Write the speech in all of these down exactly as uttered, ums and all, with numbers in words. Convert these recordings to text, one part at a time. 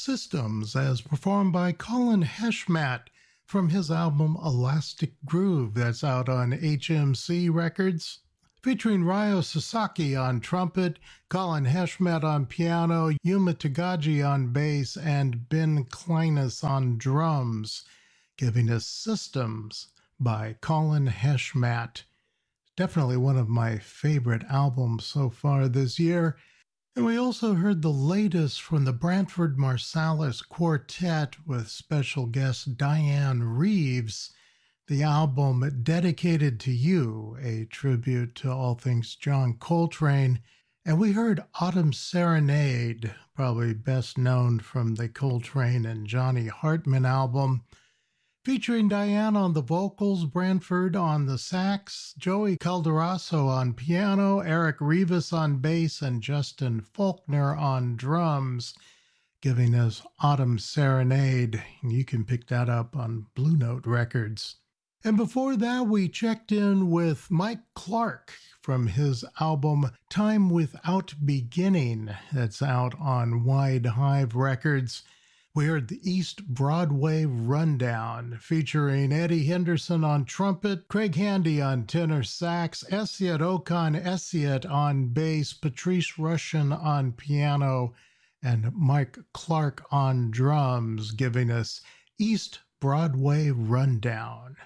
Systems as performed by Colin Heshmat from his album Elastic Groove that's out on H M C Records. Featuring Ryo Sasaki on trumpet, Colin Heshmat on piano, Yuma Tagaji on bass, and Ben Kleinis on drums, giving us Systems by Colin Heshmat. Definitely one of my favorite albums so far this year. And we also heard the latest from the Branford Marsalis Quartet with special guest Diane Reeves, the album Dedicated to You, a tribute to all things John Coltrane. And we heard Autumn Serenade, probably best known from the Coltrane and Johnny Hartman album, featuring Diane on the vocals, Branford on the sax, Joey Calderasso on piano, Eric Rivas on bass, and Justin Faulkner on drums, giving us Autumn Serenade. You can pick that up on Blue Note Records. And before that, we checked in with Mike Clark from his album Time Without Beginning, that's out on Wide Hive Records. We heard the East Broadway Rundown, featuring Eddie Henderson on trumpet, Craig Handy on tenor sax, Esiet Okan Esiet on bass, Patrice Rushen on piano, and Mike Clark on drums, giving us East Broadway Rundown.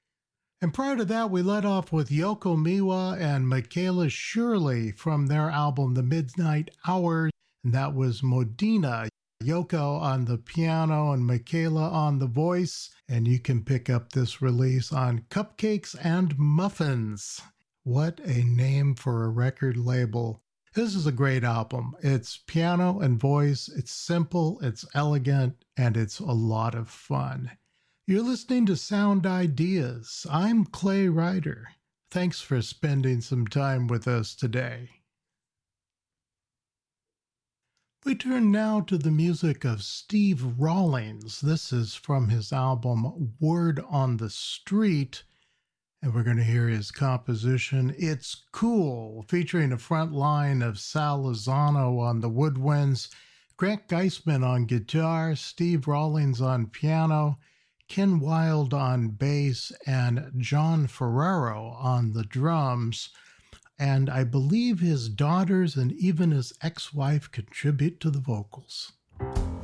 And prior to that, we led off with Yoko Miwa and Michaela Shirley from their album The Midnight Hour, and that was Modena. Yoko on the piano and Michaela on the voice, and you can pick up this release on Cupcakes and Muffins. What a name for a record label. This is a great album. It's piano and voice, it's simple, it's elegant, and it's a lot of fun. You're listening to Sound Ideas. I'm Clay Ryder. Thanks for spending some time with us today. We turn now to the music of Steve Rawlings. This is from his album Word on the Street, and we're going to hear his composition It's Cool, featuring a front line of Sal Lozano on the woodwinds, Grant Geisman on guitar, Steve Rawlings on piano, Ken Wilde on bass, and John Ferrero on the drums. And I believe his daughters and even his ex-wife contribute to the vocals.